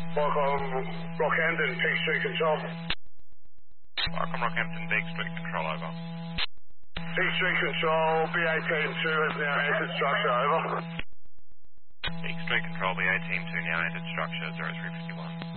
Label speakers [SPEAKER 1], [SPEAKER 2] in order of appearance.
[SPEAKER 1] Welcome, Rockhampton, Peak Street Control.
[SPEAKER 2] Welcome, Rockhampton, Peak Street Control, over.
[SPEAKER 1] Peak Street Control, BA Team 2 has now entered structure, over.
[SPEAKER 2] Peak Street Control, BA Team 2 now entered structure, 0351.